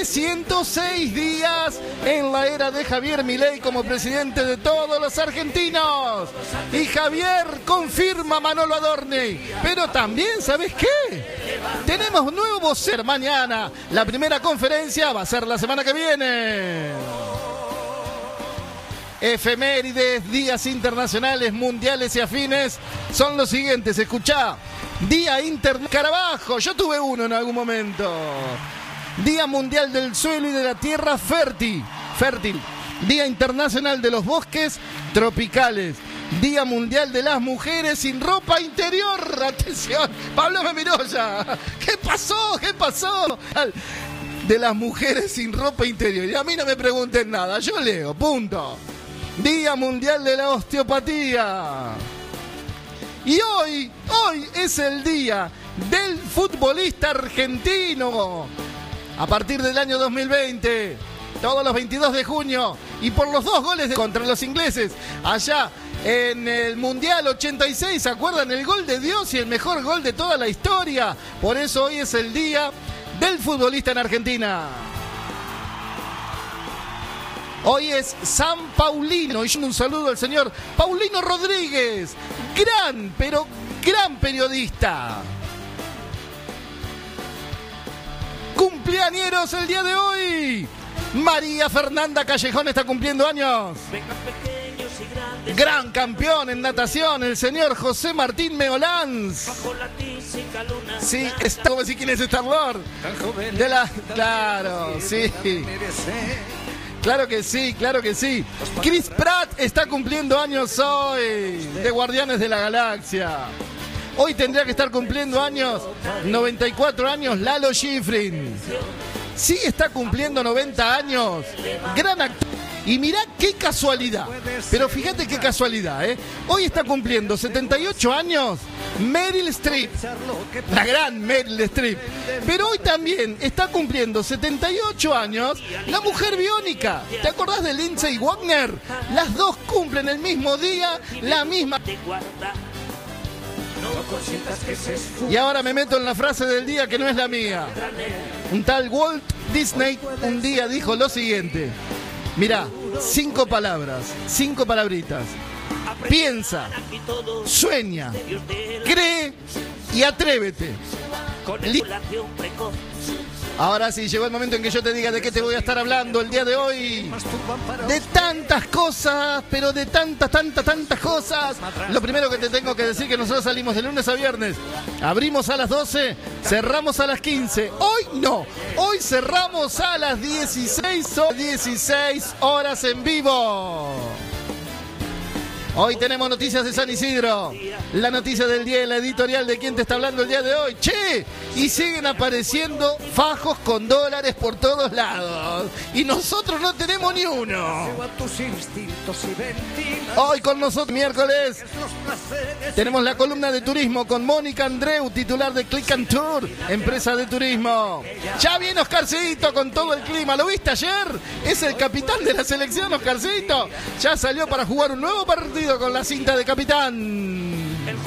306 días en la era de Javier Milei como presidente de todos los argentinos. Y Javier confirma a Manolo Adorni. Pero también, ¿sabes qué? Tenemos nuevo vocero mañana. La primera conferencia va a ser la semana que viene. Efemérides, días internacionales, mundiales y afines son los siguientes. Escuchá. Día Internacional Carabajo. Yo tuve uno en algún momento. Día Mundial del Suelo y de la Tierra Fértil. Día Internacional de los Bosques Tropicales. Día Mundial de las Mujeres sin ropa interior. Atención, Pablo me miró ya. ¿Qué pasó? De las mujeres sin ropa interior. Y a mí no me pregunten nada, yo leo, punto. Día Mundial de la Osteopatía. Y hoy es el día del futbolista argentino. A partir del año 2020, todos los 22 de junio, y por los 2 goles contra los ingleses, allá en el Mundial 86, ¿se acuerdan? El gol de Dios y el mejor gol de toda la historia. Por eso hoy es el día del futbolista en Argentina. Hoy es San Paulino, y un saludo al señor Paulino Rodríguez, gran periodista. Cumpleañeros el día de hoy. María Fernanda Callejón está cumpliendo años. Gran campeón en natación, el señor José Martín Meolanz. Sí, ¿cómo decir quién es Star-Lord? Claro, sí. Claro que sí. Chris Pratt está cumpliendo años hoy, de Guardianes de la Galaxia. Hoy tendría que estar cumpliendo años, 94 años, Lalo Schifrin. Sí, está cumpliendo 90 años. Gran actor. Y mirá qué casualidad. Pero fíjate qué casualidad, ¿eh? Hoy está cumpliendo 78 años Meryl Streep. La gran Meryl Streep. Pero hoy también está cumpliendo 78 años la mujer biónica. ¿Te acordás de Lindsay Wagner? Las dos cumplen el mismo día, la misma. Y ahora me meto en la frase del día que no es la mía. Un tal Walt Disney un día dijo lo siguiente. Mirá, 5 palabras, 5 palabritas. Piensa, sueña, cree y atrévete. Ahora sí, llegó el momento en que yo te diga de qué te voy a estar hablando el día de hoy. De tantas cosas, pero de tantas cosas. Lo primero que te tengo que decir es que nosotros salimos de lunes a viernes. Abrimos a las 12, cerramos a las 15. Hoy no, hoy cerramos a las 16 horas en vivo. Hoy tenemos noticias de San Isidro, la noticia del día y la editorial de quién te está hablando el día de hoy. ¡Che! Y siguen apareciendo fajos con dólares por todos lados. Y nosotros no tenemos ni uno. Hoy con nosotros, miércoles, tenemos la columna de turismo con Mónica Andreu, titular de Click and Tour, empresa de turismo. Ya viene Oscarcito con todo el clima. ¿Lo viste ayer? Es el capitán de la selección, Oscarcito. Ya salió para jugar un nuevo partido con la cinta de capitán.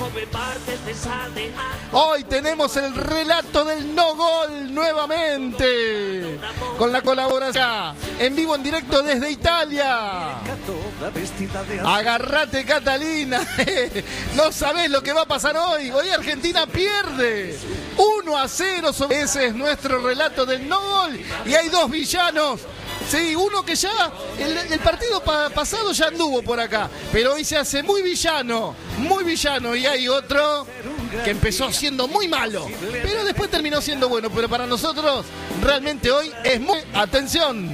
Hoy tenemos el relato del no gol nuevamente, con la colaboración en vivo, en directo desde Italia. Agarrate, Catalina. No sabés lo que va a pasar hoy. Hoy Argentina pierde 1-0. Ese es nuestro relato del no gol. Y hay 2 villanos. Sí, uno que ya, el partido pasado ya anduvo por acá, pero hoy se hace muy villano, y hay otro que empezó siendo muy malo, pero después terminó siendo bueno, pero para nosotros realmente hoy es muy... ¡Atención!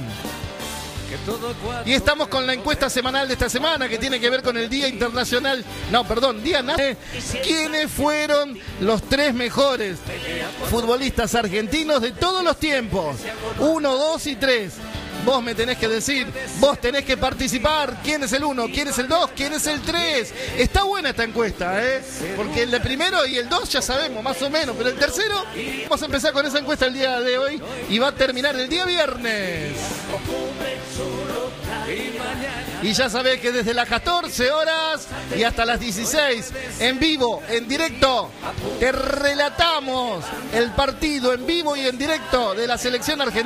Y estamos con la encuesta semanal de esta semana que tiene que ver con el Día Internacional, Día Nacional. ¿Quiénes fueron los 3 mejores futbolistas argentinos de todos los tiempos? 1, 2 y 3. Vos me tenés que decir, vos tenés que participar. ¿Quién es el 1? ¿Quién es el 2? ¿Quién es el 3? Está buena esta encuesta, porque el de primero y el 2 ya sabemos, más o menos. Pero el tercero, vamos a empezar con esa encuesta el día de hoy y va a terminar el día viernes. Y ya sabés que desde las 14 horas y hasta las 16, en vivo, en directo, te relatamos el partido en vivo y en directo de la selección argentina.